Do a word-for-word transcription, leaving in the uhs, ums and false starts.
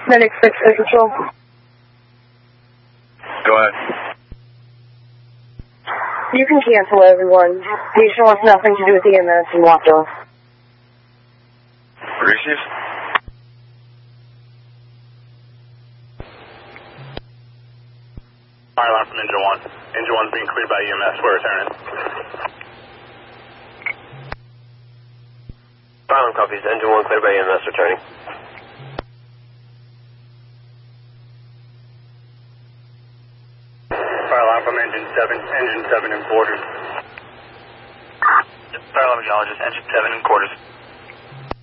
Medic six, Air Control. Go ahead. You can cancel everyone. Patient wants nothing to do with E M S and walked off. Received. Fire alarm from Engine one. Engine one's being cleared by E M S. We're returning. Fire alarm copies. Engine one cleared by E M S. Returning. Fire alarm from Engine seven. Engine seven in quarters. Fire alarm meteorologist. Engine seven in quarters.